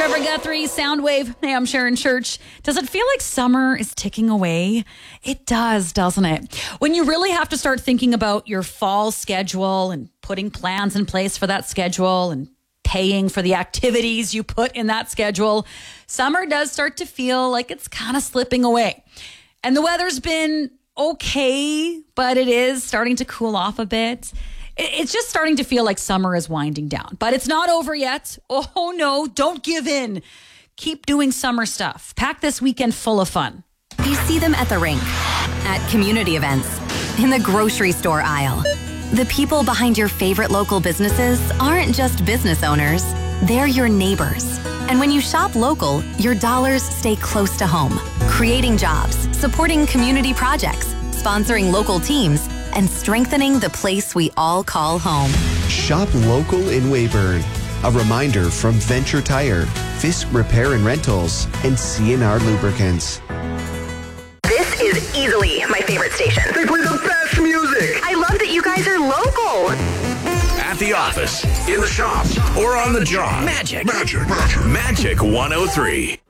Trevor Guthrie, Soundwave. Hey, I'm Sharon Church. Does it feel like summer is ticking away? It does, doesn't it? When you really have to start thinking about your fall schedule and putting plans in place for that schedule and paying for the activities you put in that schedule, summer does start to feel like it's kind of slipping away. And the weather's been okay, but it is starting to cool off a bit. It's just starting to feel like summer is winding down, but it's not over yet. Oh no, don't give in. Keep doing summer stuff. Pack this weekend full of fun. You see them at the rink, at community events, in the grocery store aisle. The people behind your favorite local businesses aren't just business owners, they're your neighbors. And when you shop local, your dollars stay close to home, creating jobs, supporting community projects, sponsoring local teams, and strengthening the place we all call home. Shop local in Weyburn. A reminder from Venture Tire, Fisk Repair and Rentals, and CNR Lubricants. This is easily my favorite station. They play the best music. I love that you guys are local. At the office, in the shop, or on the job. Magic 103.